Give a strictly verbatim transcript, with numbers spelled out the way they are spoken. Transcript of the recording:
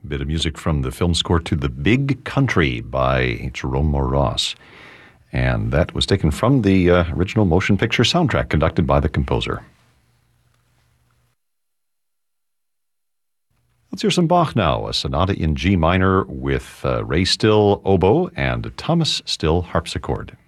bit of music from the film score to The Big Country by Jerome Moore Ross. And that was taken from the uh, original motion picture soundtrack conducted by the composer. Let's hear some Bach now, a sonata in G minor with uh, Ray Still oboe and Thomas Still harpsichord.